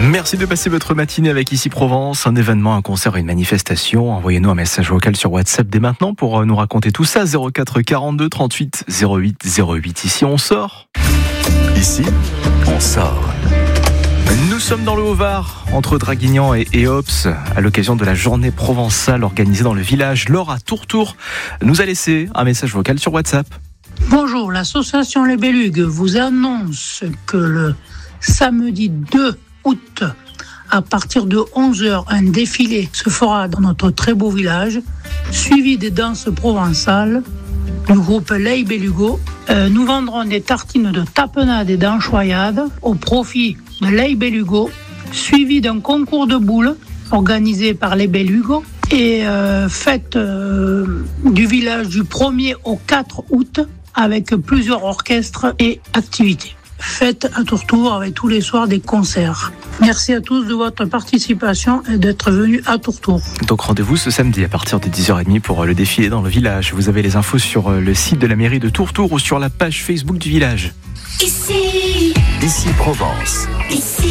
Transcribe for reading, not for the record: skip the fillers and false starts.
Merci de passer votre matinée avec Ici Provence. Un événement, un concert, une manifestation. Envoyez-nous un message vocal sur WhatsApp dès maintenant pour nous raconter tout ça. 04 42 38 08 08. Ici on sort. Ici, on sort. Nous sommes dans le Haut-Var, entre Draguignan et Éops, à l'occasion de la journée provençale organisée dans le village. Laure à Tourtour nous a laissé un message vocal sur WhatsApp. Bonjour, l'association Les Belugues vous annonce que le samedi 2 août, à partir de 11h, un défilé se fera dans notre très beau village, suivi des danses provençales du groupe Les Belugues. Nous vendrons des tartines de tapenade et d'anchoyade au profit de Les Belugues, suivi d'un concours de boules organisé par Les Belugues et fête du village du 1er au 4 août avec plusieurs orchestres et activités. Fête à Tourtour avec tous les soirs des concerts. Merci à tous de votre participation et d'être venus à Tourtour. Donc rendez-vous ce samedi à partir de 10h30 pour le défilé dans le village. Vous avez les infos sur le site de la mairie de Tourtour ou sur la page Facebook du village. Ici Provence. Ici.